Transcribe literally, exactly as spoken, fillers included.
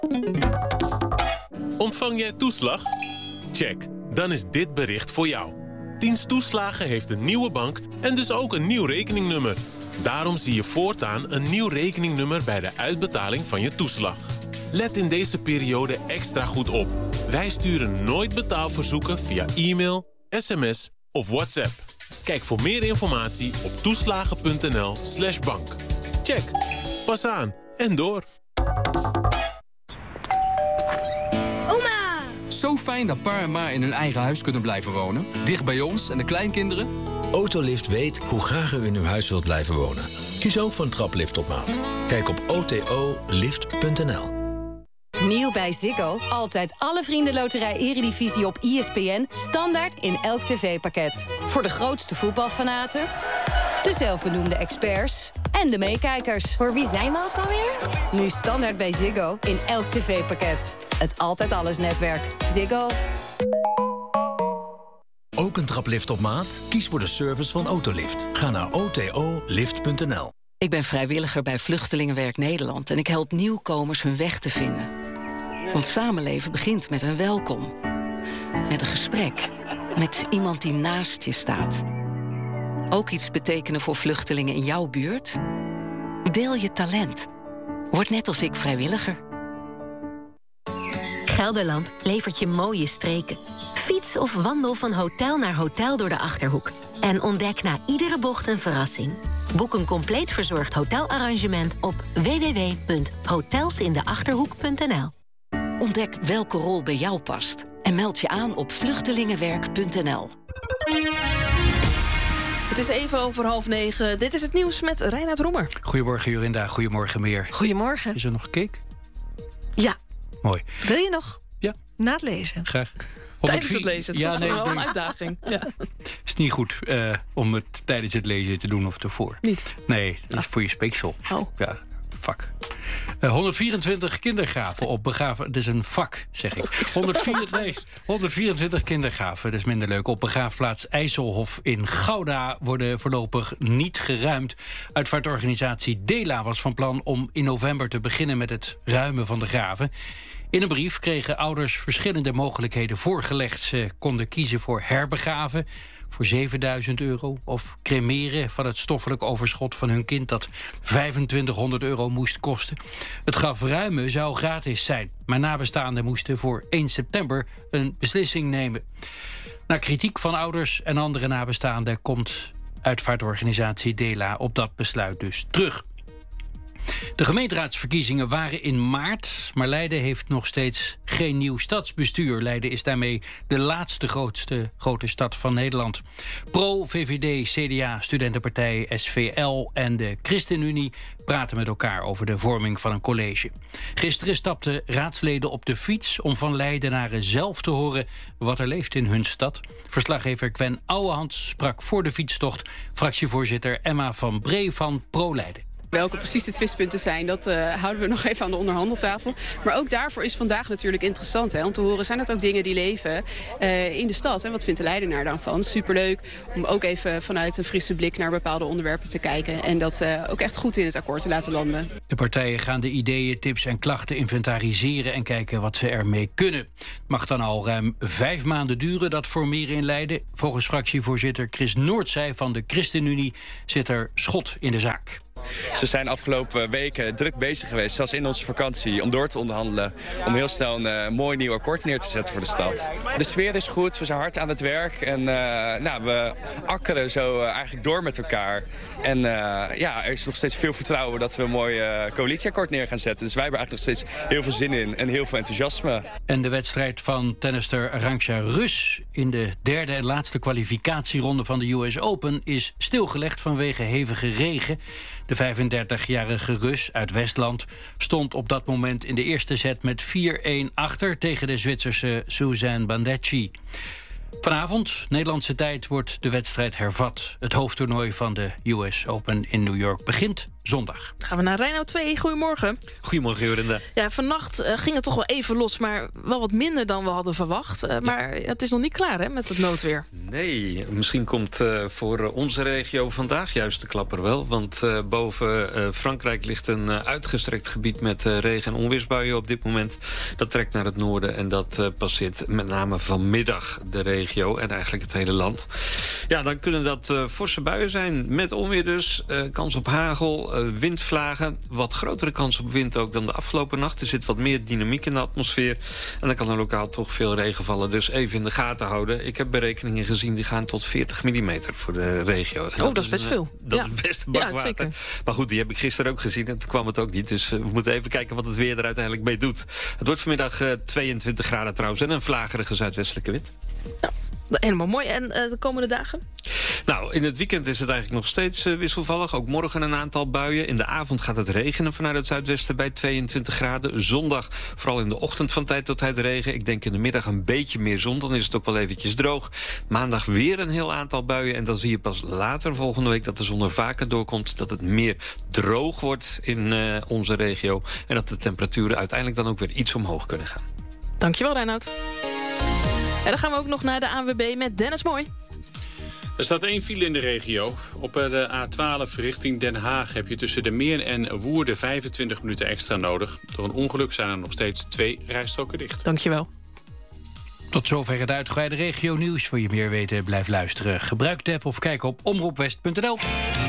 Ontvang jij toeslag? Check, dan is dit bericht voor jou. Dienst Toeslagen heeft een nieuwe bank en dus ook een nieuw rekeningnummer. Daarom zie je voortaan een nieuw rekeningnummer bij de uitbetaling van je toeslag. Let in deze periode extra goed op. Wij sturen nooit betaalverzoeken via e-mail, sms of WhatsApp. Kijk voor meer informatie op toeslagen.nl slash bank. Check. Pas aan en door. Oma! Zo fijn dat pa en ma in hun eigen huis kunnen blijven wonen. Dicht bij ons en de kleinkinderen. Autolift weet hoe graag u in uw huis wilt blijven wonen. Kies ook voor een traplift op maat. Kijk op o t o lift punt n l. Nieuw bij Ziggo. Altijd alle vriendenloterij Eredivisie op I S P N. Standaard in elk tv-pakket. Voor de grootste voetbalfanaten, de zelfbenoemde experts en de meekijkers. Voor wie zijn we ook alweer? Nu standaard bij Ziggo in elk tv-pakket. Het Altijd Alles netwerk. Ziggo. Ook een traplift op maat? Kies voor de service van Autolift. Ga naar o t o lift punt n l. Ik ben vrijwilliger bij Vluchtelingenwerk Nederland en ik help nieuwkomers hun weg te vinden. Want samenleven begint met een welkom. Met een gesprek. Met iemand die naast je staat. Ook iets betekenen voor vluchtelingen in jouw buurt? Deel je talent. Word net als ik vrijwilliger. Gelderland levert je mooie streken. Fiets of wandel van hotel naar hotel door de Achterhoek. En ontdek na iedere bocht een verrassing. Boek een compleet verzorgd hotelarrangement op w w w punt hotelsindachterhoek punt n l. Ontdek welke rol bij jou past. En meld je aan op vluchtelingenwerk punt n l. Het is even over half negen. Dit is het nieuws met Reinoud Roemer. Goedemorgen Jorinda, goedemorgen Meer. Goedemorgen. Is er nog cake? Ja. Mooi. Wil je nog? Ja. Na het lezen? Graag. Tijdens het lezen. Het ja, is nee, wel een denk... uitdaging. Ja. is niet goed uh, om het tijdens het lezen te doen of ervoor. Niet? Nee, dat is voor je speeksel. Oh. Ja, vak. Uh, honderdvierentwintig kindergraven op begraven... Het is een vak, zeg ik. honderdvierentwintig, nee, honderdvierentwintig kindergraven, dat is minder leuk. Op begraafplaats IJsselhof in Gouda worden voorlopig niet geruimd. Uitvaartorganisatie Dela was van plan om in november te beginnen met het ruimen van de graven. In een brief kregen ouders verschillende mogelijkheden voorgelegd. Ze konden kiezen voor herbegraven voor zevenduizend euro... of cremeren van het stoffelijk overschot van hun kind... dat vijfentwintighonderd euro moest kosten. Het grafruimen zou gratis zijn... maar nabestaanden moesten voor één september een beslissing nemen. Na kritiek van ouders en andere nabestaanden... komt uitvaartorganisatie Dela op dat besluit dus terug. De gemeenteraadsverkiezingen waren in maart, maar Leiden heeft nog steeds geen nieuw stadsbestuur. Leiden is daarmee de laatste grootste grote stad van Nederland. Pro, V V D, C D A, Studentenpartij, S V L en de ChristenUnie praten met elkaar over de vorming van een college. Gisteren stapten raadsleden op de fiets om van Leidenaren zelf te horen wat er leeft in hun stad. Verslaggever Gwen Ouwehand sprak voor de fietstocht fractievoorzitter Emma van Bree van Pro Leiden. Welke precies de twistpunten zijn, dat uh, houden we nog even aan de onderhandeltafel. Maar ook daarvoor is vandaag natuurlijk interessant, hè, om te horen... zijn het ook dingen die leven uh, in de stad? En wat vindt de Leidenaar dan van? Superleuk om ook even vanuit een frisse blik naar bepaalde onderwerpen te kijken... en dat uh, ook echt goed in het akkoord te laten landen. De partijen gaan de ideeën, tips en klachten inventariseren... en kijken wat ze ermee kunnen. Het mag dan al ruim vijf maanden duren, dat formeren in Leiden. Volgens fractievoorzitter Chris Noordzij van de ChristenUnie zit er schot in de zaak. Ze zijn afgelopen weken druk bezig geweest, zelfs in onze vakantie, om door te onderhandelen. Om heel snel een uh, mooi nieuw akkoord neer te zetten voor de stad. De sfeer is goed, we zijn hard aan het werk en uh, nou, we akkeren zo uh, eigenlijk door met elkaar. En uh, ja, er is nog steeds veel vertrouwen dat we een mooi uh, coalitieakkoord neer gaan zetten. Dus wij hebben eigenlijk nog steeds heel veel zin in en heel veel enthousiasme. En de wedstrijd van tennister Arantxa Rus in de derde en laatste kwalificatieronde van de U S Open is stilgelegd vanwege hevige regen. De vijfendertigjarige Rus uit Westland stond op dat moment in de eerste set met vier-een achter tegen de Zwitserse Suzanne Bandecchi. Vanavond, Nederlandse tijd, wordt de wedstrijd hervat. Het hoofdtoernooi van de U S Open in New York begint zondag. Gaan we naar Reinoud twee. Goedemorgen. Goedemorgen, Jorinde. Ja, vannacht uh, ging het toch wel even los, maar wel wat minder dan we hadden verwacht. Uh, maar ja. Het is nog niet klaar hè, met het noodweer. Nee, misschien komt uh, voor uh, onze regio vandaag juist de klapper wel. Want uh, boven uh, Frankrijk ligt een uh, uitgestrekt gebied met uh, regen- en onweersbuien op dit moment. Dat trekt naar het noorden en dat uh, passeert met name vanmiddag de regio en eigenlijk het hele land. Ja, dan kunnen dat uh, forse buien zijn met onweer dus. Uh, kans op hagel, uh, windvlagen. Wat grotere kans op wind ook dan de afgelopen nacht. Er zit wat meer dynamiek in de atmosfeer. En dan kan er lokaal toch veel regen vallen. Dus even in de gaten houden. Ik heb berekeningen gezien die gaan tot veertig millimeter voor de regio. Oh, dat, dat is best een, veel. Dat ja. is best een bak ja, water. Zeker. Maar goed, die heb ik gisteren ook gezien en toen kwam het ook niet. Dus uh, we moeten even kijken wat het weer er uiteindelijk mee doet. Het wordt vanmiddag uh, tweeëntwintig graden trouwens en een vlagerige zuidwestelijke wind. Nou, helemaal mooi. En uh, de komende dagen? Nou, in het weekend is het eigenlijk nog steeds uh, wisselvallig. Ook morgen een aantal buien. In de avond gaat het regenen vanuit het zuidwesten bij tweeëntwintig graden. Zondag vooral in de ochtend van tijd tot tijd regen. Ik denk in de middag een beetje meer zon. Dan is het ook wel eventjes droog. Maandag weer een heel aantal buien. En dan zie je pas later volgende week dat de zon er vaker doorkomt. Dat het meer droog wordt in uh, onze regio. En dat de temperaturen uiteindelijk dan ook weer iets omhoog kunnen gaan. Dankjewel, Reinoud. En dan gaan we ook nog naar de A N W B met Dennis Mooi. Er staat één file in de regio. Op de A twaalf richting Den Haag heb je tussen de Meer en Woerden vijfentwintig minuten extra nodig. Door een ongeluk zijn er nog steeds twee rijstroken dicht. Dankjewel. Tot zover het uitgebreide regio-nieuws. Voor je meer weten, blijf luisteren. Gebruik de app of kijk op omroepwest punt n l.